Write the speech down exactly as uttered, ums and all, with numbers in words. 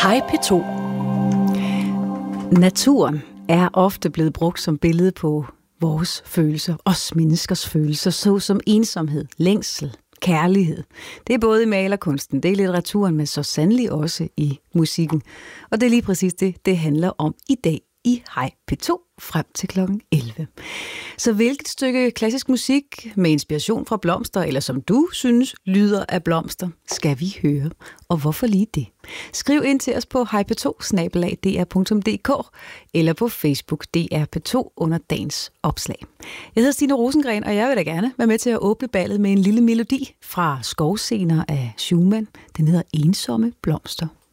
Hej P to. Naturen er ofte blevet brugt som billede på vores følelser, os menneskers følelser, såsom ensomhed, længsel, kærlighed. Det er både i malerkunsten, det er i litteraturen, men så sandelig også i musikken. Og det er lige præcis det, det handler om i dag i Hej P to frem til klokken elleve. Så hvilket stykke klassisk musik med inspiration fra blomster, eller som du synes lyder af blomster, skal vi høre? Og hvorfor lige det? Skriv ind til os på hej p to snabel-a d r punktum d k eller på Facebook D R P to under dagens opslag. Jeg hedder Stine Rosengren, og jeg vil da gerne være med til at åbne ballet med en lille melodi fra Skovscener af Schumann. Den hedder Ensomme blomster.